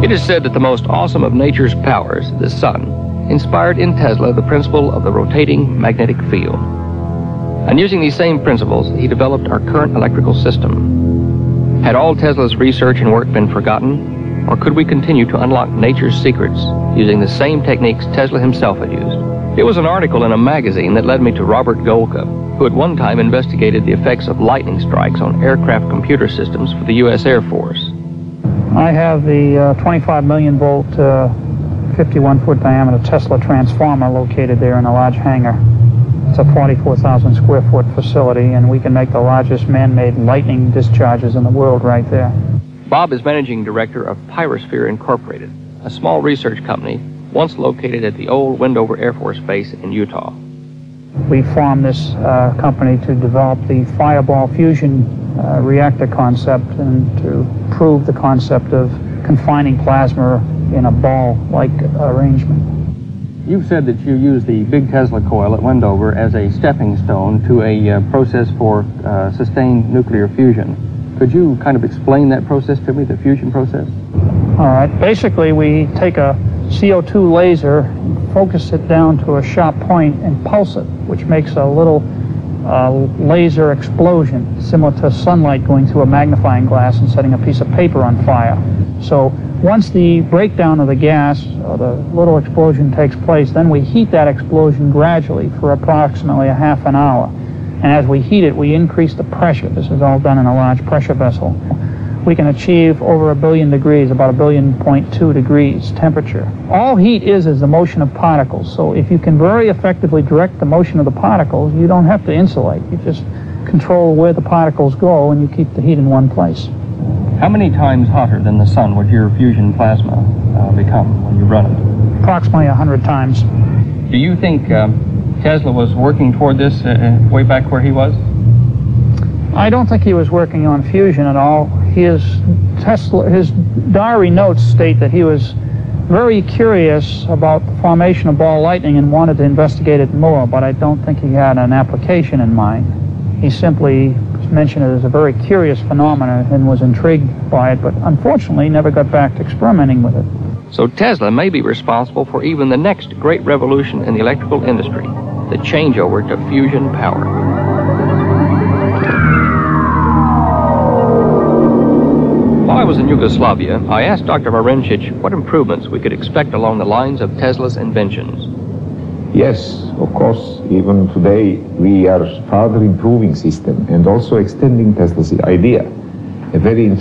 It is said that the most awesome of nature's powers, the sun, inspired in Tesla the principle of the rotating magnetic field. And using these same principles, he developed our current electrical system. Had all Tesla's research and work been forgotten, or could we continue to unlock nature's secrets using the same techniques Tesla himself had used? It was an article in a magazine that led me to Robert Golka, who at one time investigated the effects of lightning strikes on aircraft computer systems for the U.S. Air Force. I have the 25 million volt, 51-foot diameter Tesla transformer located there in a large hangar. It's a 44,000 square foot facility, and we can make the largest man-made lightning discharges in the world right there. Bob is managing director of Pyrosphere Incorporated, a small research company once located at the old Wendover Air Force Base in Utah. We formed this company to develop the fireball fusion reactor concept and to prove the concept of confining plasma in a ball-like arrangement. You've said that you use the big Tesla coil at Wendover as a stepping stone to a process for sustained nuclear fusion. Could you kind of explain that process to me, the fusion process? All right. Basically, we take a CO2 laser, focus it down to a sharp point, and pulse it, which makes a little laser explosion, similar to sunlight going through a magnifying glass and setting a piece of paper on fire. So once the breakdown of the gas, or the little explosion takes place, then we heat that explosion gradually for approximately a half an hour. And as we heat it, we increase the pressure. This is all done in a large pressure vessel. We can achieve over 1 billion degrees, about 1.2 degrees temperature. All heat is the motion of particles. So if you can very effectively direct the motion of the particles, you don't have to insulate. You just control where the particles go, and you keep the heat in one place. How many times hotter than the sun would your fusion plasma become when you run it? Approximately 100 times. Do you think Tesla was working toward this way back where he was? I don't think he was working on fusion at all. His diary notes state that he was very curious about the formation of ball lightning and wanted to investigate it more, but I don't think he had an application in mind. He simply mentioned it as a very curious phenomenon and was intrigued by it, but unfortunately never got back to experimenting with it. So Tesla may be responsible for even the next great revolution in the electrical industry, the changeover to fusion power. While I was in Yugoslavia, I asked Dr. Marincic what improvements we could expect along the lines of Tesla's inventions. Yes, of course, even today we are further improving system and also extending Tesla's idea. A very